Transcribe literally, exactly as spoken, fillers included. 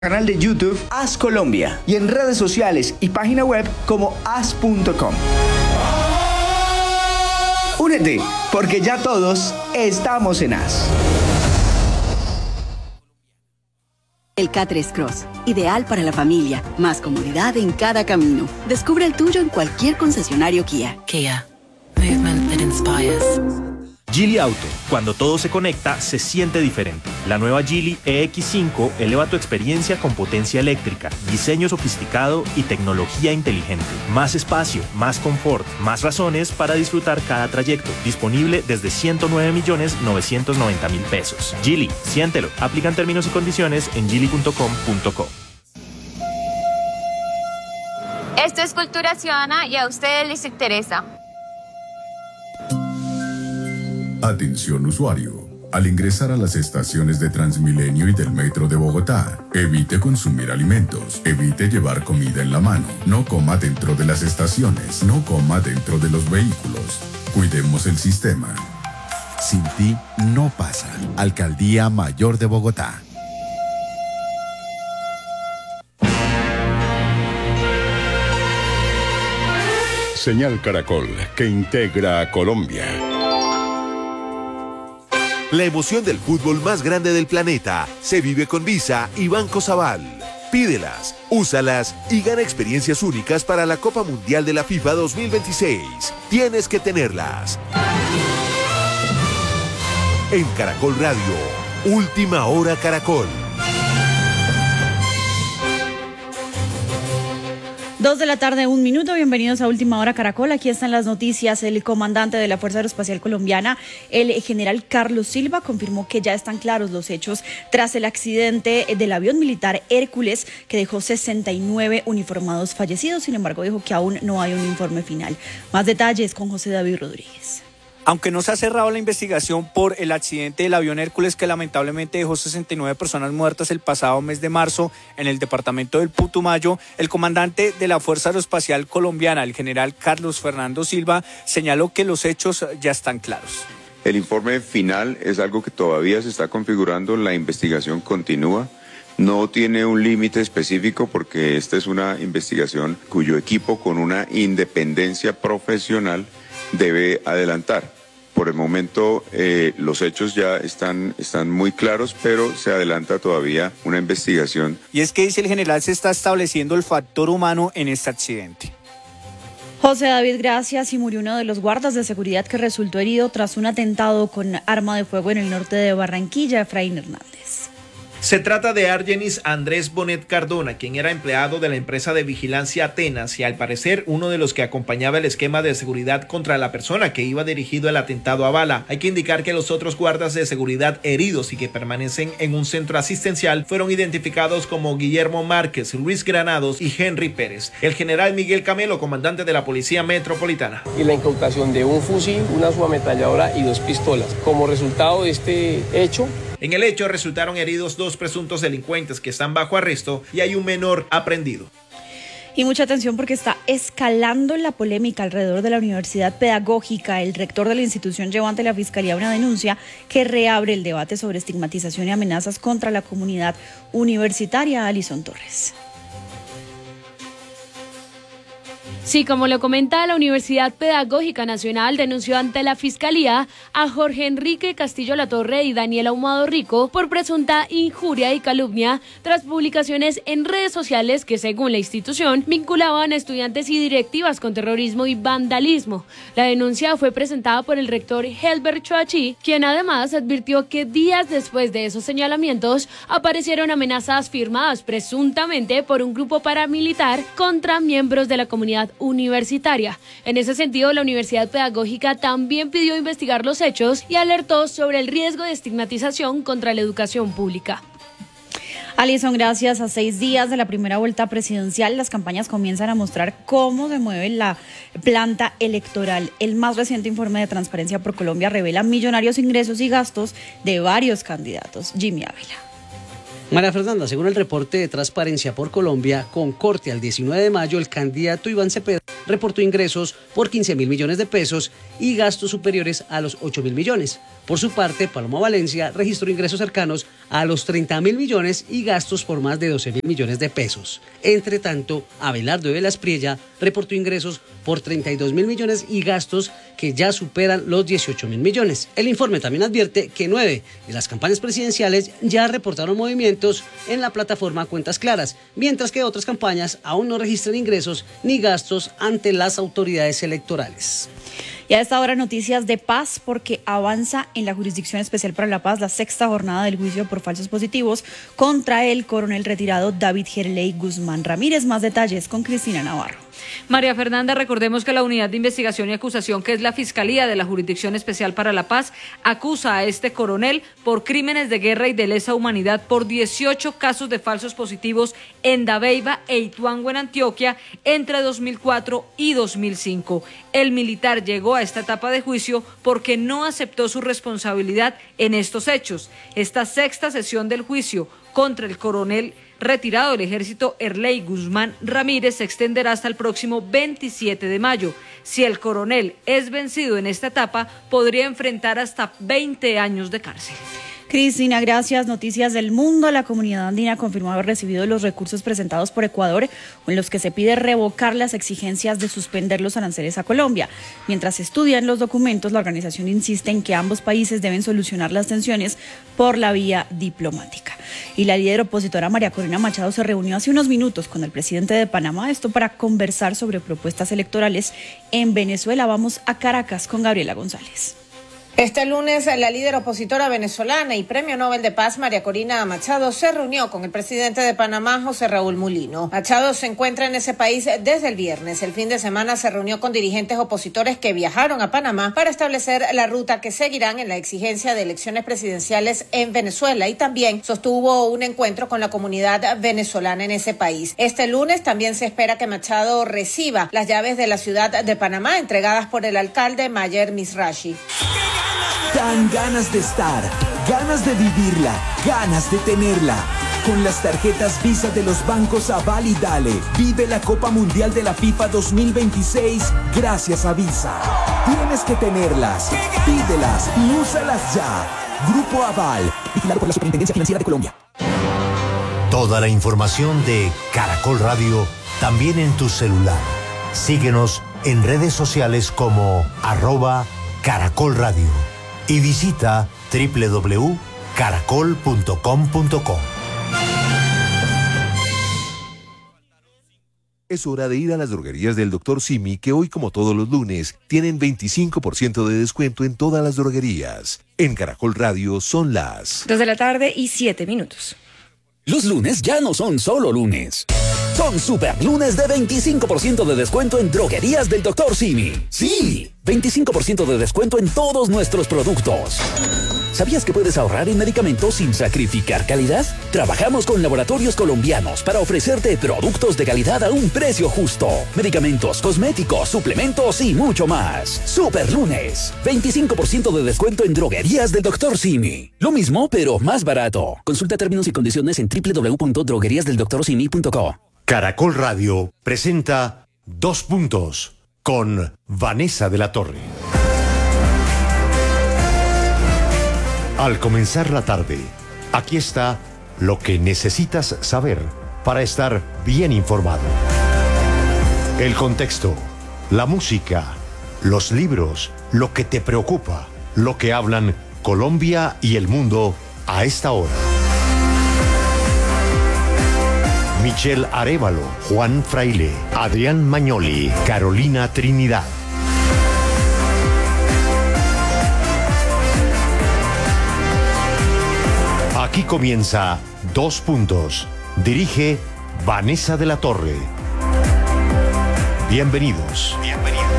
Canal de YouTube As Colombia y en redes sociales y página web como as punto com. Únete, porque ya todos estamos en As. El K tres Cross, ideal para la familia, más comodidad en cada camino. Descubre el tuyo en cualquier concesionario Kia. Kia, movement that inspires. Geely Auto, cuando todo se conecta, se siente diferente. La nueva Geely E X cinco eleva tu experiencia con potencia eléctrica, diseño sofisticado y tecnología inteligente. Más espacio, más confort, más razones para disfrutar cada trayecto. Disponible desde ciento nueve millones novecientos noventa mil pesos. Geely, siéntelo. Aplican términos y condiciones en geely punto com punto co. Esto es Cultura Ciudadana y a ustedes les interesa. Atención usuario. Al ingresar a las estaciones de Transmilenio y del Metro de Bogotá, evite consumir alimentos, evite llevar comida en la mano, no coma dentro de las estaciones, no coma dentro de los vehículos. Cuidemos el sistema. Sin ti no pasa. Alcaldía Mayor de Bogotá. Señal Caracol, que integra a Colombia. La emoción del fútbol más grande del planeta se vive con Visa y Banco Sabal. Pídelas, úsalas y gana experiencias únicas para la Copa Mundial de la FIFA dos mil veintiséis. Tienes que tenerlas. En Caracol Radio, Última Hora Caracol. Dos de la tarde, un minuto. Bienvenidos a Última Hora Caracol. Aquí están las noticias. El comandante de la Fuerza Aeroespacial Colombiana, el general Carlos Silva, confirmó que ya están claros los hechos tras el accidente del avión militar Hércules que dejó sesenta y nueve uniformados fallecidos. Sin embargo, dijo que aún no hay un informe final. Más detalles con José David Rodríguez. Aunque no se ha cerrado la investigación por el accidente del avión Hércules que lamentablemente dejó sesenta y nueve personas muertas el pasado mes de marzo en el departamento del Putumayo, el comandante de la Fuerza Aeroespacial Colombiana, el general Carlos Fernando Silva, señaló que los hechos ya están claros. El informe final es algo que todavía se está configurando, la investigación continúa. No tiene un límite específico porque esta es una investigación cuyo equipo con una independencia profesional debe adelantar. Por el momento eh, los hechos ya están, están muy claros, pero se adelanta todavía una investigación. Y es que, dice el general, se está estableciendo el factor humano en este accidente. José David, gracias. Y murió uno de los guardas de seguridad que resultó herido tras un atentado con arma de fuego en el norte de Barranquilla, Efraín Hernández. Se trata de Argenis Andrés Bonet Cardona, quien era empleado de la empresa de vigilancia Atenas y al parecer uno de los que acompañaba el esquema de seguridad contra la persona que iba dirigido el atentado a bala. Hay que indicar que los otros guardas de seguridad heridos y que permanecen en un centro asistencial fueron identificados como Guillermo Márquez, Luis Granados y Henry Pérez. El general Miguel Camelo, comandante de la Policía Metropolitana. Y la incautación de un fusil, una subametralladora y dos pistolas. Como resultado de este hecho, En el hecho resultaron heridos dos presuntos delincuentes que están bajo arresto y hay un menor aprehendido. Y mucha atención porque está escalando la polémica alrededor de la Universidad Pedagógica. El rector de la institución llevó ante la Fiscalía una denuncia que reabre el debate sobre estigmatización y amenazas contra la comunidad universitaria. Alison Torres. Sí, como lo comenta, la Universidad Pedagógica Nacional denunció ante la Fiscalía a Jorge Enrique Castillo Latorre y Daniel Ahumado Rico por presunta injuria y calumnia tras publicaciones en redes sociales que, según la institución, vinculaban a estudiantes y directivas con terrorismo y vandalismo. La denuncia fue presentada por el rector Helber Choachi, quien además advirtió que días después de esos señalamientos aparecieron amenazas firmadas presuntamente por un grupo paramilitar contra miembros de la comunidad universitaria. En ese sentido, la Universidad Pedagógica también pidió investigar los hechos y alertó sobre el riesgo de estigmatización contra la educación pública. Alison, gracias. A seis días de la primera vuelta presidencial, las campañas comienzan a mostrar cómo se mueve la planta electoral. El más reciente informe de Transparencia por Colombia revela millonarios ingresos y gastos de varios candidatos. Jimmy Ávila. María Fernanda, según el reporte de Transparencia por Colombia, con corte al diecinueve de mayo, el candidato Iván Cepeda reportó ingresos por quince mil millones de pesos y gastos superiores a los ocho mil millones. Por su parte, Paloma Valencia registró ingresos cercanos a los treinta mil millones y gastos por más de doce mil millones de pesos. Entre tanto, Abelardo de la Espriella reportó ingresos por treinta y dos mil millones y gastos que ya superan los dieciocho mil millones. El informe también advierte que nueve de las campañas presidenciales ya reportaron movimientos en la plataforma Cuentas Claras, mientras que otras campañas aún no registran ingresos ni gastos ante las autoridades electorales. Y a esta hora noticias de paz porque avanza en la Jurisdicción Especial para la Paz la sexta jornada del juicio por falsos positivos contra el coronel retirado David Gerley Guzmán Ramírez. Más detalles con Cristina Navarro. María Fernanda, recordemos que la Unidad de Investigación y Acusación, que es la Fiscalía de la Jurisdicción Especial para la Paz, acusa a este coronel por crímenes de guerra y de lesa humanidad por dieciocho casos de falsos positivos en Dabeiba e Ituango, en Antioquia, entre dos mil cuatro y dos mil cinco. El militar llegó a esta etapa de juicio porque no aceptó su responsabilidad en estos hechos. Esta sexta sesión del juicio contra el coronel retirado del ejército Gerley Guzmán Ramírez se extenderá hasta el próximo veintisiete de mayo. Si el coronel es vencido en esta etapa, podría enfrentar hasta veinte años de cárcel. Cristina, gracias. Noticias del mundo. La comunidad andina confirmó haber recibido los recursos presentados por Ecuador, en los que se pide revocar las exigencias de suspender los aranceles a Colombia. Mientras estudian los documentos, la organización insiste en que ambos países deben solucionar las tensiones por la vía diplomática. Y la líder opositora María Corina Machado se reunió hace unos minutos con el presidente de Panamá, esto para conversar sobre propuestas electorales en Venezuela. Vamos a Caracas con Gabriela González. Este lunes, la líder opositora venezolana y Premio Nobel de Paz, María Corina Machado, se reunió con el presidente de Panamá, José Raúl Mulino. Machado se encuentra en ese país desde el viernes. El fin de semana se reunió con dirigentes opositores que viajaron a Panamá para establecer la ruta que seguirán en la exigencia de elecciones presidenciales en Venezuela, y también sostuvo un encuentro con la comunidad venezolana en ese país. Este lunes también se espera que Machado reciba las llaves de la ciudad de Panamá entregadas por el alcalde Mayer Misrachi. Dan ganas de estar, ganas de vivirla, ganas de tenerla. Con las tarjetas Visa de los bancos Aval y Dale, vive la Copa Mundial de la FIFA dos mil veintiséis gracias a Visa. Tienes que tenerlas, pídelas y úsalas ya. Grupo Aval, vigilado por la Superintendencia Financiera de Colombia. Toda la información de Caracol Radio también en tu celular. Síguenos en redes sociales como arroba Caracol Radio. Y visita doble u doble u doble u punto caracol punto com punto co. Es hora de ir a las droguerías del doctor Simi, que hoy, como todos los lunes, tienen veinticinco por ciento de descuento en todas las droguerías. En Caracol Radio son las dos de la tarde y siete minutos. Los lunes ya no son solo lunes. Son super lunes de veinticinco por ciento de descuento en droguerías del doctor Simi. ¡Sí! veinticinco por ciento de descuento en todos nuestros productos. ¿Sabías que puedes ahorrar en medicamentos sin sacrificar calidad? Trabajamos con laboratorios colombianos para ofrecerte productos de calidad a un precio justo. Medicamentos, cosméticos, suplementos y mucho más. Super lunes. veinticinco por ciento de descuento en droguerías del doctor Simi. Lo mismo, pero más barato. Consulta términos y condiciones en doble u doble u doble u punto droguerías del doctor simi punto co. Caracol Radio presenta Dos Puntos con Vanessa de la Torre. Al comenzar la tarde, aquí está lo que necesitas saber para estar bien informado. El contexto, la música, los libros, lo que te preocupa, lo que hablan Colombia y el mundo a esta hora. Michelle Arévalo, Juan Fraile, Adrián Mañoli, Carolina Trinidad. Aquí comienza Dos Puntos. Dirige Vanessa de la Torre. Bienvenidos. Bienvenidos.